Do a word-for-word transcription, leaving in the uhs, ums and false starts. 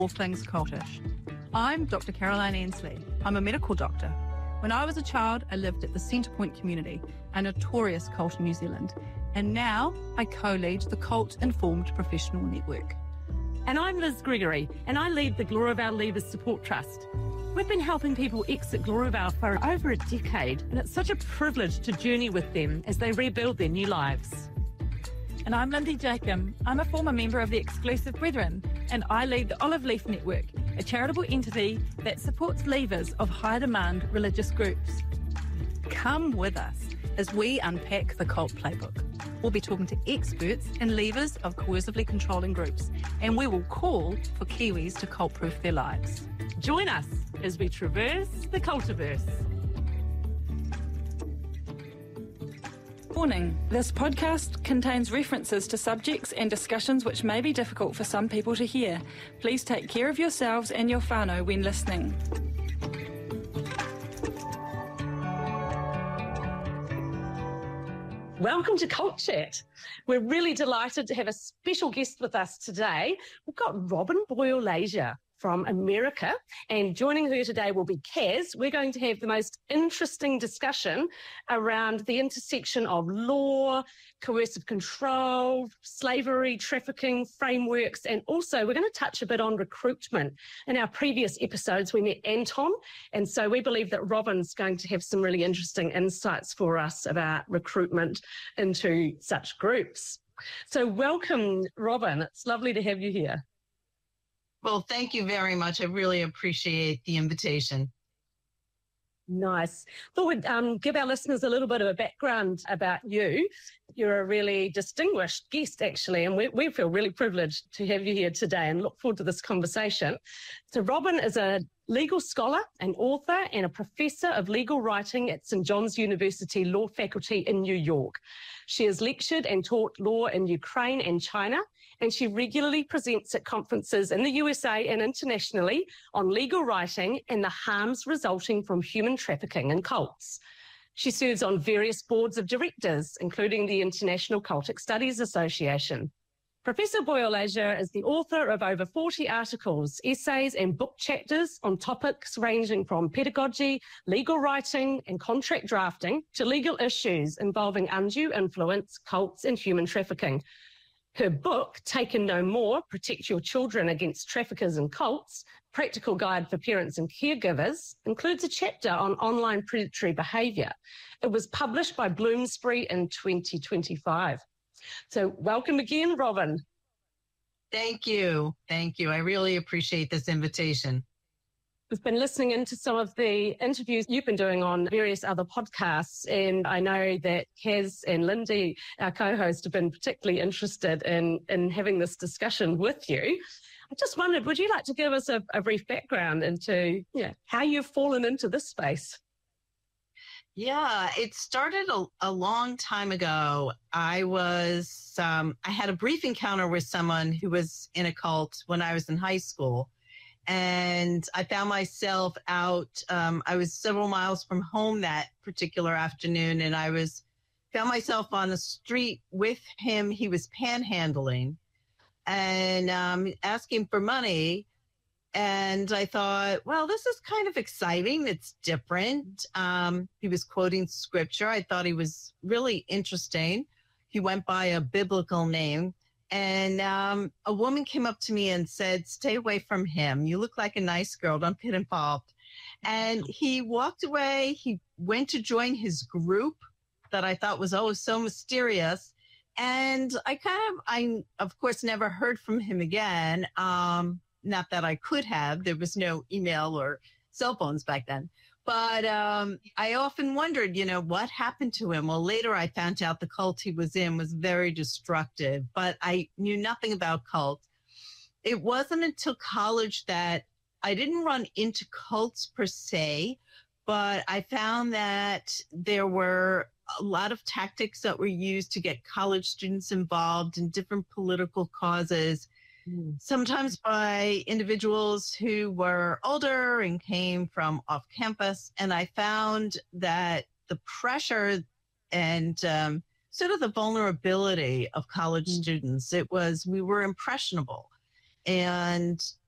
all things cultish. I'm Doctor Caroline Ainsley. I'm a medical doctor. When I was a child, I lived at the Centrepoint community, a notorious cult in New Zealand, and now I co-lead the Cult Informed Professional Network. And I'm Liz Gregory, and I lead the Gloriavale Leavers Support Trust. We've been helping people exit Gloriavale for over a decade, and it's such a privilege to journey with them as they rebuild their new lives. And I'm Lindy Jacob. I'm a former member of the Exclusive Brethren, and I lead the Olive Leaf Network, a charitable entity that supports leavers of high-demand religious groups. Come with us as we unpack the cult playbook. We'll be talking to experts and leavers of coercively controlling groups, and we will call for Kiwis to cult-proof their lives. Join us as we traverse the cultiverse. Warning, this podcast contains references to subjects and discussions which may be difficult for some people to hear. Please take care of yourselves and your whānau when listening. Welcome to Cult Chat. We're really delighted to have a special guest with us today. We've got Robin Boyle-Leisure from America, and joining her today will be Kaz. We're going to have the most interesting discussion around the intersection of law, coercive control, slavery, trafficking, frameworks, and also we're going to touch a bit on recruitment. In our previous episodes, we met Anton, and so we believe that Robin's going to have some really interesting insights for us about recruitment into such groups. So welcome, Robin. It's lovely to have you here. Well, thank you very much. I really appreciate the invitation. Nice. Thought we'd um, give our listeners a little bit of a background about you. You're a really distinguished guest, actually, and we, we feel really privileged to have you here today and look forward to this conversation. So Robin is a legal scholar, an author, and a professor of legal writing at Saint John's University Law Faculty in New York. She has lectured and taught law in Ukraine and China, and she regularly presents at conferences in the U S A and internationally on legal writing and the harms resulting from human trafficking and cults. She serves on various boards of directors, including the International Cultic Studies Association. Professor Boyle-Leisure is the author of over forty articles, essays and book chapters on topics ranging from pedagogy, legal writing and contract drafting to legal issues involving undue influence, cults and human trafficking. Her book, Taken No More, Protect Your Children Against Traffickers and Cults, Practical Guide for Parents and Caregivers, includes a chapter on online predatory behaviour. It was published by Bloomsbury in twenty twenty-five. So welcome again, Robin. Thank you. Thank you. I really appreciate this invitation. We've been listening into some of the interviews you've been doing on various other podcasts, and I know that Kaz and Lindy, our co-host, have been particularly interested in, in having this discussion with you. I just wondered, would you like to give us a, a brief background into you know, how you've fallen into this space? Yeah, it started a, a long time ago. I was, um, I had a brief encounter with someone who was in a cult when I was in high school. And I found myself out, um, I was several miles from home that particular afternoon, and I was found myself on the street with him. He was panhandling and um, asking for money. And I thought, well, this is kind of exciting. It's different. Um, he was quoting scripture. I thought he was really interesting. He went by a biblical name. And um, a woman came up to me and said, stay away from him. You look like a nice girl. Don't get involved. And he walked away. He went to join his group that I thought was, oh, so mysterious. And I kind of, I, of course, never heard from him again. Um, not that I could have. There was no email or cell phones back then. But um, I often wondered, you know, what happened to him? Well, later I found out the cult he was in was very destructive, but I knew nothing about cults. It wasn't until college that I didn't run into cults per se, but I found that there were a lot of tactics that were used to get college students involved in different political causes. Sometimes by individuals who were older and came from off campus. And I found that the pressure and um, sort of the vulnerability of college mm. students, it was, we were impressionable. And